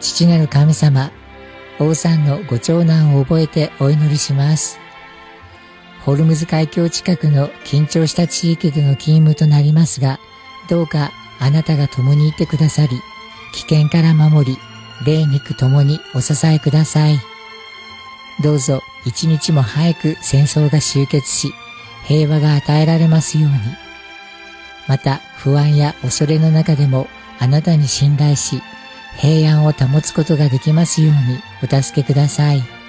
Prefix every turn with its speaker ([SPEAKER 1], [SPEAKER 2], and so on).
[SPEAKER 1] 父なる神様、王さんのご長男を覚えてお祈りします。ホルムズ海峡近くの緊張した地域での勤務となりますが、どうかあなたが共にいてくださり、危険から守り、霊肉共にお支えください。どうぞ一日も早く戦争が終結し、平和が与えられますように。また不安や恐れの中でもあなたに信頼し、平安を保つことができますようにお助けください。